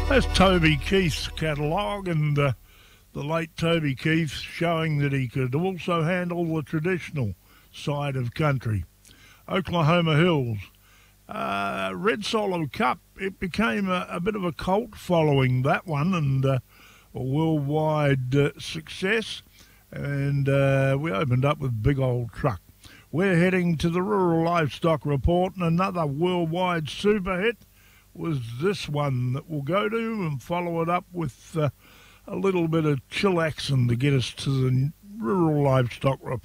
That's Toby Keith's catalogue, and the late Toby Keith showing that he could also handle the traditional side of country. Oklahoma Hills. Red Solo Cup, it became a bit of a cult following that one, and a worldwide success, and we opened up with Big Old Truck. We're heading to the Rural Livestock Report, and another worldwide super hit was this one that we'll go to and follow it up with a little bit of chillaxing to get us to the Rural Livestock Report.